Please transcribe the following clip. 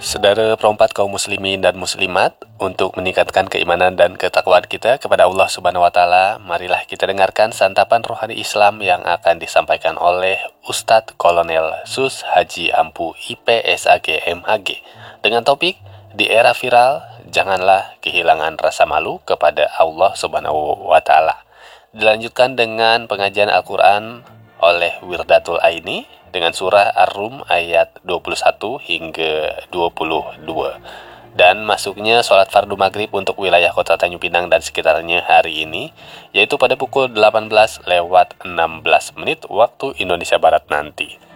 Saudara perempat kaum muslimin dan muslimat, untuk meningkatkan keimanan dan ketakwaan kita kepada Allah Subhanahu wa taala, marilah kita dengarkan santapan rohani Islam yang akan disampaikan oleh Ustadz Kolonel Sus Haji Ampu IPSAG MAG dengan topik di era viral, janganlah kehilangan rasa malu kepada Allah Subhanahu wa taala. Dilanjutkan dengan pengajian Al-Qur'an oleh Wirdatul Aini dengan surah Ar-Rum ayat 21 hingga 22. Dan masuknya sholat fardu maghrib untuk wilayah kota Tanjung Pinang dan sekitarnya hari ini, yaitu pada pukul 18 lewat 16 menit waktu Indonesia Barat nanti.